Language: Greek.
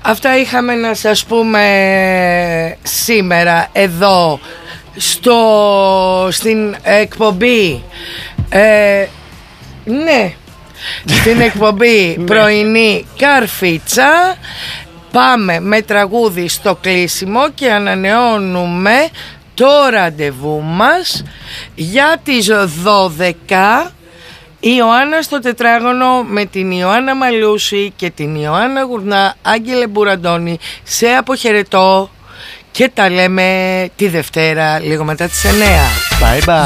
Αυτά είχαμε να σας πούμε σήμερα εδώ στην εκπομπή. Ναι, στην εκπομπή πρωινή Καρφίτσα. Πάμε με τραγούδι στο κλείσιμο και ανανεώνουμε το ραντεβού μας για τις 12. Η Ιωάννα στο τετράγωνο με την Ιωάννα Μαλούση και την Ιωάννα Γουρνά. Άγγελε Μπουραντώνη, σε αποχαιρετώ και τα λέμε τη Δευτέρα λίγο μετά τις 9. Bye bye.